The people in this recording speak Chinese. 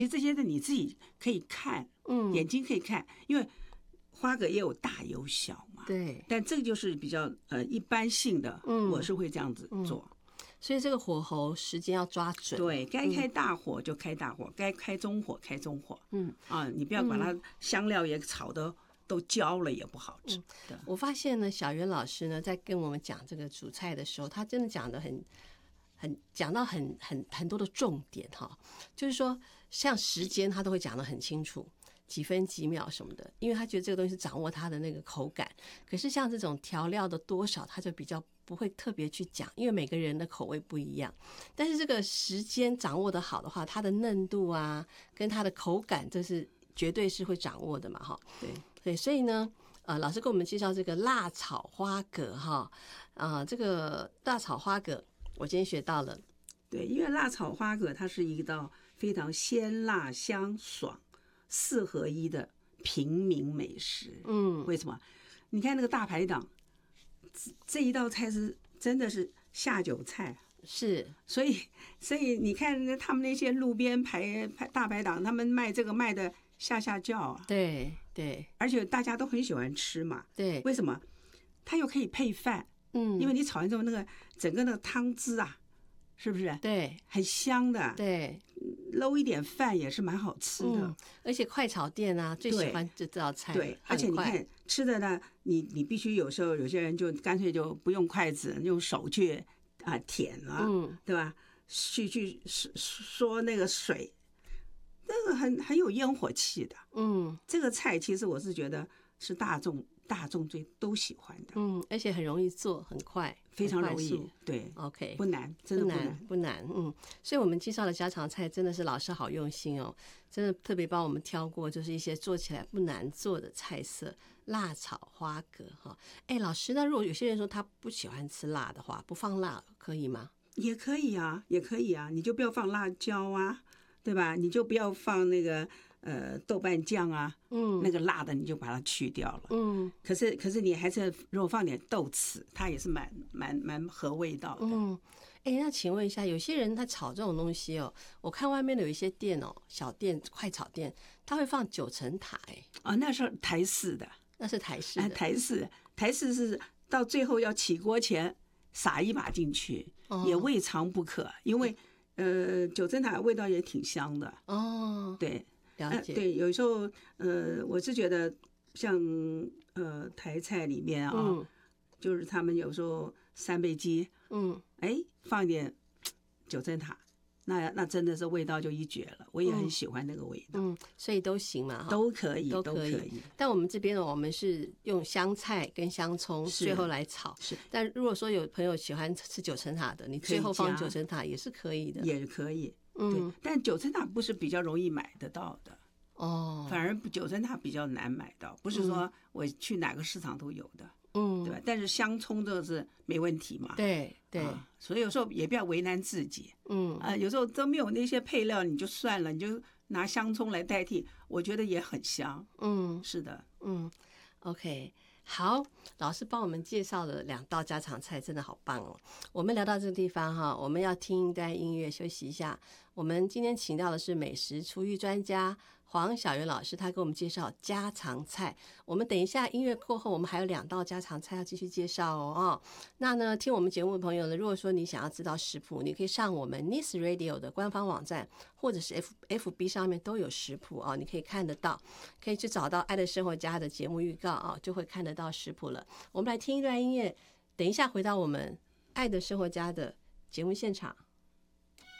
其实这些的你自己可以看，眼睛可以看，因为花蛤也有大有小嘛。 对， 但这个就是比较一般性的，我是会这样子做。 所以这个火候时间要抓准， 对，该开大火就开大火，该开中火开中火。你不要把它香料也炒的都焦了也不好吃。 我发现呢，小袁老师呢在跟我们讲这个煮菜的时候，他真的讲的讲到很多的重点哈，就是说像时间他都会讲得很清楚，几分几秒什么的，因为他觉得这个东西是掌握他的那个口感。可是像这种调料的多少，他就比较不会特别去讲，因为每个人的口味不一样。但是这个时间掌握的好的话，它的嫩度啊，跟它的口感，这是绝对是会掌握的嘛，哈。对，所以呢，老师给我们介绍这个辣炒花蛤哈，这个辣炒花蛤，我今天学到了。 对，因为辣炒花蛤它是一道非常鲜辣香爽4合1的平民美食。为什么？你看那个大排档，这一道菜是真的是下酒菜。 是， 所以你看他们那些路边大排档，他们卖这个卖的下叫啊。 对， 而且大家都很喜欢吃嘛。 对， 为什么？它又可以配饭。因为你炒完之后，那个整个那个汤汁啊，是不是？ 对， 很香的。 对， 搂一点饭也是蛮好吃的。 而且快炒店啊，最喜欢这道菜。 对，而且你看吃的呢，你必须有时候有些人就干脆就不用筷子，用手去舔了，对吧？去说那个水，那个很有烟火气的。这个菜其实我是觉得是大众最都喜欢的。 而且很容易做，很快， 非常容易。对 ，OK， 不难，真的不难。所以我们介绍的家常菜真的是老师好用心哦，真的特别帮我们挑过，就是一些做起来不难做的菜色，辣炒花蛤哈。老师，那如果有些人说他不喜欢吃辣的话，不放辣可以吗？ 也可以啊，你就不要放辣椒啊，对吧？你就不要放那个豆瓣酱啊，那个辣的你就把它去掉了。可是你还是如果放点豆豉，它也是蛮合味道的。 那请问一下，有些人他炒这种东西哦，我看外面的有一些店哦，小店快炒店，他会放9层塔。 那是台式的。 那是台式的。 台式是到最后要起锅前撒一把进去，也未尝不可，因为9层塔味道也挺香的。对， 了解。 对，有时候我是觉得像台菜里面啊，就是他们有时候三杯鸡，放一点9层塔，那真的是味道就一绝了。我也很喜欢那个味道。 所以都行嘛， 都可以。 但我们这边呢，我们是用香菜跟香葱最后来炒。 是。 但如果说有朋友喜欢吃9层塔的，你最后放9层塔也是可以的。 也可以。对。但9层塔不是比较容易买得到的。反而9层塔比较难买到，不是说我去哪个市场都有的。对吧？但是香葱这个是没问题嘛。 对， 所以有时候也不要为难自己。有时候都没有那些配料，你就算了，你就拿香葱来代替，我觉得也很香。是的。 OK， 好，老师帮我们介绍了2道家常菜，真的好棒哦。我们聊到这个地方哈，我们要听一段音乐休息一下。我们今天请到的是美食厨艺专家黄小媛老师，他给我们介绍家常菜。我们等一下音乐过后，我们还有2道家常菜要继续介绍哦。那呢，听我们节目的朋友呢，如果说你想要知道食谱，你可以上我们 Nice Radio 的官方网站，或者是 FB 上面都有食谱啊，你可以看得到，可以去找到爱的生活家的节目预告啊，就会看得到食谱了。我们来听一段音乐，等一下回到我们爱的生活家的节目现场。